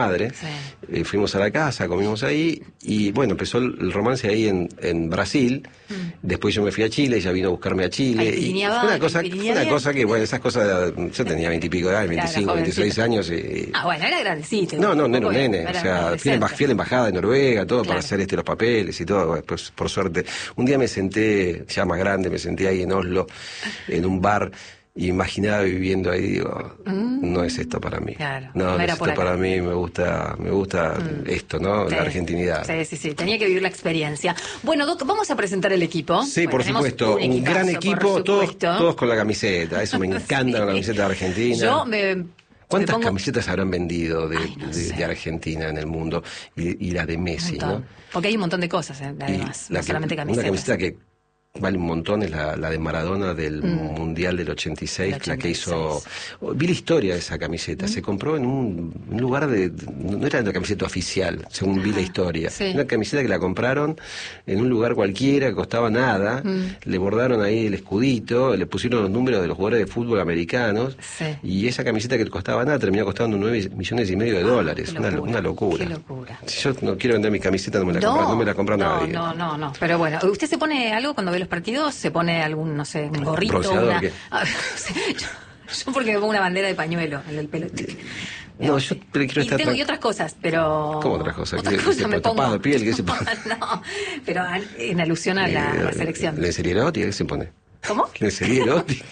madre, fuimos a la casa, comimos ahí, y bueno, empezó el romance ahí en Brasil. Después yo me fui a Chile, ella vino a buscarme a Chile, y fue una cosa que, bueno, esas cosas, yo tenía 20 y pico de años, 25, 26 años. Bueno, era grandecito. No, no era un nene, o sea, fui a la embajada de Noruega, todo para hacer los papeles y todo. Pues, por suerte, un día me senté, ya más grande, me senté ahí en Oslo, en un bar, y imaginaba viviendo ahí, digo, no es esto para mí. Claro, no es esto para mí, me gusta esto, ¿no? La argentinidad. Sí, tenía que vivir la experiencia. Bueno, Doc, vamos a presentar el equipo. Sí, por supuesto, un gran equipo, todos con la camiseta, eso me encanta, la camiseta de Argentina. ¿Cuántas camisetas habrán vendido de Argentina en el mundo? Y la de Messi, ¿no? Porque hay un montón de cosas, además, no solamente camisetas. Una camiseta que vale un montón, es la de Maradona del Mundial del 86, la que hizo. Vi la historia de esa camiseta, se compró en un lugar no era una camiseta oficial, según vi la historia. Una camiseta que la compraron en un lugar cualquiera, que costaba nada, le bordaron ahí el escudito, le pusieron los números de los jugadores de fútbol americanos, y esa camiseta que costaba nada terminó costando 9,5 millones de dólares. Una locura. Qué locura. Si yo no quiero vender mi camiseta, no me la compra nadie. No. Pero bueno, ¿usted se pone algo cuando ve los partidos? ¿Se pone algún, no sé, un gorrito? Yo porque me pongo una bandera de pañuelo en el pelo. No, yo quiero estar... Y otras cosas, pero... ¿Cómo otras cosas? Otras cosas me pongo... ¿Tapado de piel? ¿Qué se pone? No, pero en alusión a la selección. ¿Lencería erótica? ¿Qué se pone? ¿Cómo? ¿Lencería erótica?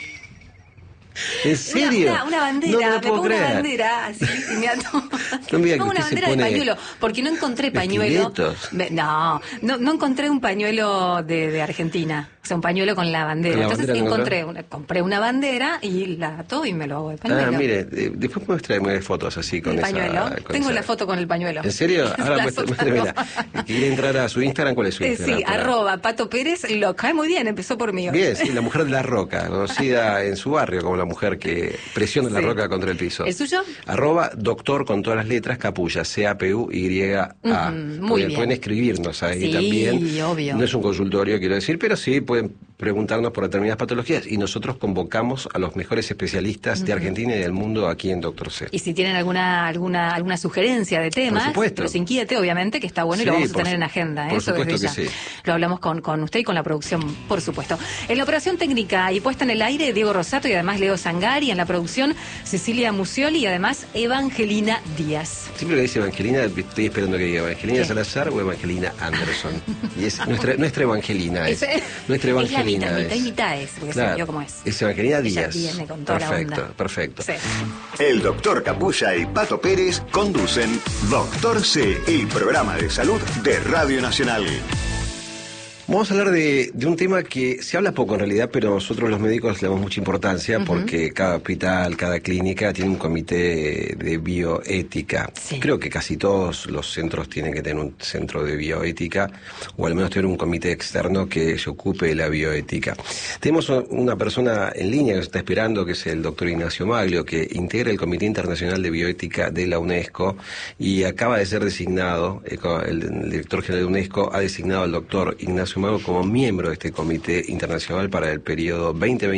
¿En serio? Una bandera, me pongo una bandera así y me ato. No me pongo una bandera de pañuelo, porque no encontré pañuelo. No encontré un pañuelo de Argentina. O sea, un pañuelo con la bandera. Entonces compré una bandera y la ato y me lo hago de pañuelo. Mire, después muéstrame fotos así con el pañuelo. Tengo la foto con el pañuelo. ¿En serio? Ahora muéstramela. ¿Quiere entrar a su Instagram? ¿Cuál es su Instagram? Sí, @Pato Pérez, lo cae muy bien, empezó por mí. Bien, sí, la mujer de la roca, conocida en su barrio como la mujer que presiona la roca contra el piso. ¿El suyo? @doctor con todas las letras, Capulla, CAPUYA. Muy bien. Pueden escribirnos ahí también. Sí, obvio. No es un consultorio, quiero decir, pero sí pueden preguntarnos por determinadas patologías y nosotros convocamos a los mejores especialistas de Argentina y del mundo aquí en Doctor C. Y si tienen alguna sugerencia de temas, los inquiete, obviamente, que está bueno y lo vamos a tener en agenda. Por supuesto que sí. Lo hablamos con usted y con la producción, por supuesto. En la operación técnica y puesta en el aire, Diego Rosato y además Leo Sangari. En la producción, Cecilia Musioli y además Evangelina Díaz. Siempre que dice Evangelina, estoy esperando que diga Evangelina Salazar o Evangelina Anderson. Y es nuestra Evangelina. Nuestra Evangelina. Mitad es, porque se vio cómo es. Es Evangelina Díaz. Viene con toda la onda. Perfecto. Sí. El doctor Capulla y Pato Pérez conducen Doctor C, el programa de salud de Radio Nacional. Vamos a hablar de un tema que se habla poco en realidad, pero nosotros los médicos le damos mucha importancia porque cada hospital, cada clínica tiene un comité de bioética. Sí. Creo que casi todos los centros tienen que tener un centro de bioética o al menos tener un comité externo que se ocupe de la bioética. Tenemos una persona en línea que nos está esperando, que es el doctor Ignacio Maglio, que integra el Comité Internacional de Bioética de la UNESCO y acaba de ser designado, el director general de UNESCO ha designado al doctor Ignacio Maglio como miembro de este comité internacional para el periodo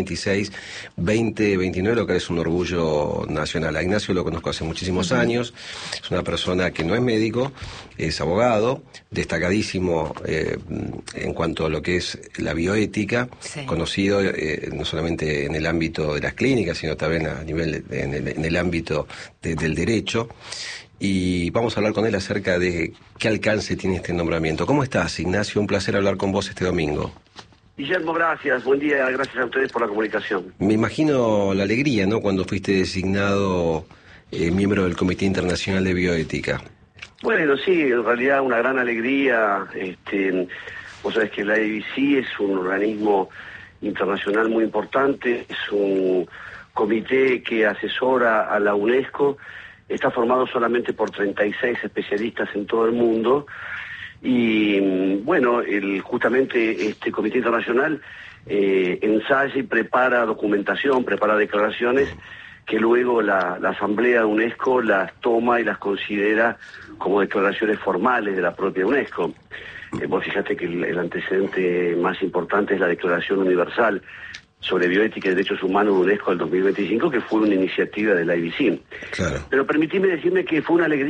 2026-2029, lo que es un orgullo nacional. A Ignacio lo conozco hace muchísimos años, es una persona que no es médico, es abogado, destacadísimo en cuanto a lo que es la bioética, conocido no solamente en el ámbito de las clínicas, sino también a nivel en el ámbito del derecho. Y vamos a hablar con él acerca de qué alcance tiene este nombramiento. ¿Cómo estás, Ignacio? Un placer hablar con vos este domingo. Guillermo, gracias. Buen día, gracias a ustedes por la comunicación. Me imagino la alegría, ¿no?, cuando fuiste designado miembro del Comité Internacional de Bioética. Bueno, sí, en realidad una gran alegría. Vos sabés que la ABC es un organismo internacional muy importante, es un comité que asesora a la UNESCO. Está formado solamente por 36 especialistas en todo el mundo y, bueno, justamente este Comité Internacional ensaya y prepara documentación, prepara declaraciones que luego la Asamblea de UNESCO las toma y las considera como declaraciones formales de la propia UNESCO. Vos fijate que el antecedente más importante es la Declaración Universal sobre bioética y derechos humanos de UNESCO del 2025, que fue una iniciativa de la IBC. Claro. Pero permitime decirme que fue una alegría